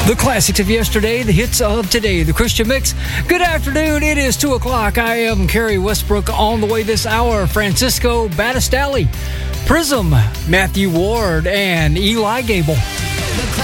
The classics of yesterday, the hits of today, the Christian Mix. Good afternoon. It is 2 o'clock. I am Kerry Westbrook. On the way this hour, Francisco Battistelli, Prism, Matthew Ward, and Eli Gable.